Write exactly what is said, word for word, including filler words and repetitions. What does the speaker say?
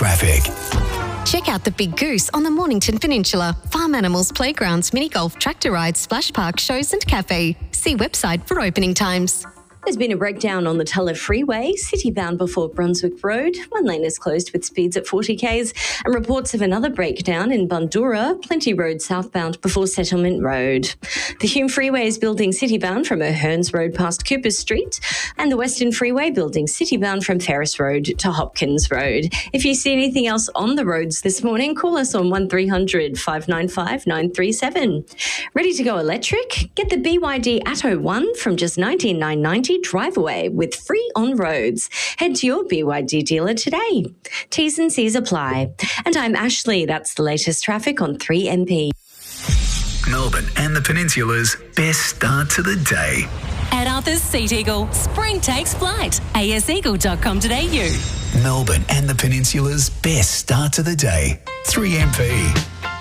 traffic. Check out the Big Goose on the Mornington Peninsula. Farm animals, playgrounds, mini golf, tractor rides, splash park, shows and cafe. See website for opening times. There's been a breakdown on the Tulla Freeway, city-bound before Brunswick Road. One lane is closed with speeds at forty kays, and reports of another breakdown in Bundoora, Plenty Road southbound before Settlement Road. The Hume Freeway is building city-bound from O'Hearns Road past Cooper Street, and the Western Freeway building city-bound from Ferris Road to Hopkins Road. If you see anything else on the roads this morning, call us on one three hundred, five nine five, nine three seven. Ready to go electric? Get the B Y D Atto one from just nineteen thousand nine hundred ninety drive away with free on roads. Head to your B Y D dealer today. T's and C's apply. And I'm Ashley. That's the latest traffic on three M P. Melbourne and the Peninsula's best start to the day. At Arthur's Seat Eagle, spring takes flight. a s eagle dot com dot a u. Melbourne and the Peninsula's best start to the day. three M P.